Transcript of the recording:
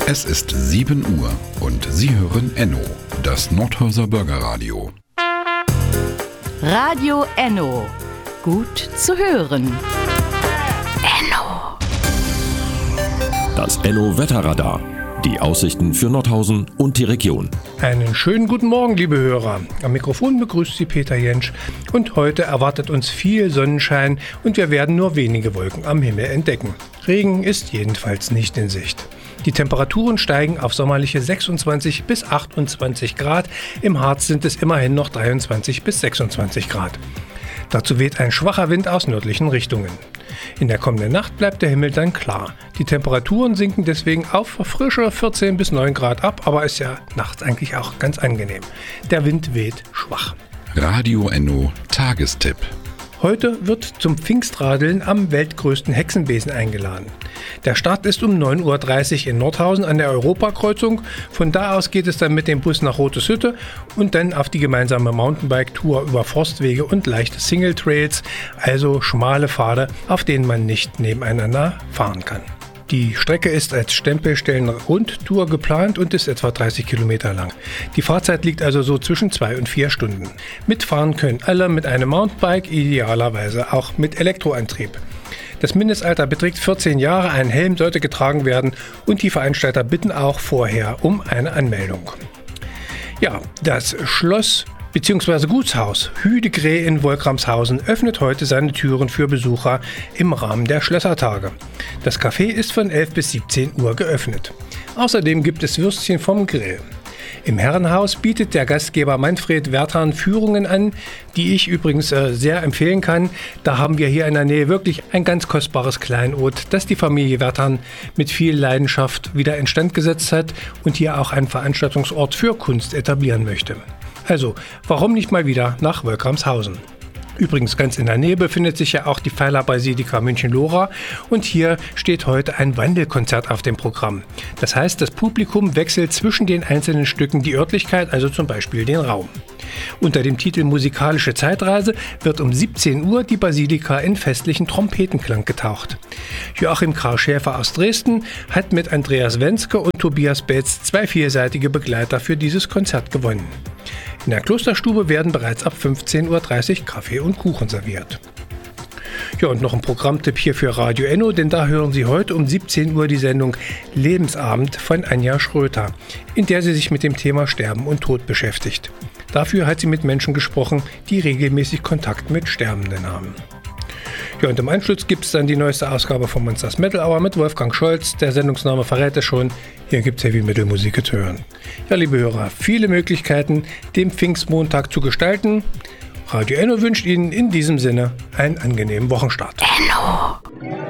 Es ist 7 Uhr und Sie hören Enno, das Nordhauser Bürgerradio. Radio Enno. Gut zu hören. Enno. Das Enno-Wetterradar. Die Aussichten für Nordhausen und die Region. Einen schönen guten Morgen, liebe Hörer. Am Mikrofon begrüßt Sie Peter Jentsch und heute erwartet uns viel Sonnenschein und wir werden nur wenige Wolken am Himmel entdecken. Regen ist jedenfalls nicht in Sicht. Die Temperaturen steigen auf sommerliche 26 bis 28 Grad. Im Harz sind es immerhin noch 23 bis 26 Grad. Dazu weht ein schwacher Wind aus nördlichen Richtungen. In der kommenden Nacht bleibt der Himmel dann klar. Die Temperaturen sinken deswegen auf frische 14 bis 9 Grad ab, aber ist ja nachts eigentlich auch ganz angenehm. Der Wind weht schwach. Radio Enno Tagestipp. Heute wird zum Pfingstradeln am weltgrößten Hexenbesen eingeladen. Der Start ist um 9.30 Uhr in Nordhausen an der Europakreuzung. Von da aus geht es dann mit dem Bus nach Roteshütte und dann auf die gemeinsame Mountainbike-Tour über Forstwege und leichte Single-Trails, also schmale Pfade, auf denen man nicht nebeneinander fahren kann. Die Strecke ist als Stempelstellen-Rundtour geplant und ist etwa 30 Kilometer lang. Die Fahrzeit liegt also so zwischen 2 und 4 Stunden. Mitfahren können alle mit einem Mountainbike, idealerweise auch mit Elektroantrieb. Das Mindestalter beträgt 14 Jahre, ein Helm sollte getragen werden und die Veranstalter bitten auch vorher um eine Anmeldung. Ja, das Schloss bzw. Gutshaus Hüdegräh in Wolkramshausen öffnet heute seine Türen für Besucher im Rahmen der Schlössertage. Das Café ist von 11 bis 17 Uhr geöffnet. Außerdem gibt es Würstchen vom Grill. Im Herrenhaus bietet der Gastgeber Manfred Werthan Führungen an, die ich übrigens sehr empfehlen kann. Da haben wir hier in der Nähe wirklich ein ganz kostbares Kleinod, das die Familie Werthan mit viel Leidenschaft wieder instand gesetzt hat und hier auch einen Veranstaltungsort für Kunst etablieren möchte. Also, warum nicht mal wieder nach Wolkramshausen? Übrigens ganz in der Nähe befindet sich ja auch die Pfeilerbasilika München-Lora und hier steht heute ein Wandelkonzert auf dem Programm. Das heißt, das Publikum wechselt zwischen den einzelnen Stücken die Örtlichkeit, also zum Beispiel den Raum. Unter dem Titel Musikalische Zeitreise wird um 17 Uhr die Basilika in festlichen Trompetenklang getaucht. Joachim Karl Schäfer aus Dresden hat mit Andreas Wenzke und Tobias Betz 2 vielseitige Begleiter für dieses Konzert gewonnen. In der Klosterstube werden bereits ab 15.30 Uhr Kaffee und Kuchen serviert. Ja, und noch ein Programmtipp hier für Radio Enno, denn da hören Sie heute um 17 Uhr die Sendung Lebensabend von Anja Schröter, in der sie sich mit dem Thema Sterben und Tod beschäftigt. Dafür hat sie mit Menschen gesprochen, die regelmäßig Kontakt mit Sterbenden haben. Ja, und im Anschluss gibt es dann die neueste Ausgabe von Monsters Metal Hour mit Wolfgang Scholz. Der Sendungsname verrät es schon. Hier gibt es Heavy Metal Musik zu hören. Ja, liebe Hörer, viele Möglichkeiten, den Pfingstmontag zu gestalten. Radio Enno wünscht Ihnen in diesem Sinne einen angenehmen Wochenstart. Enno.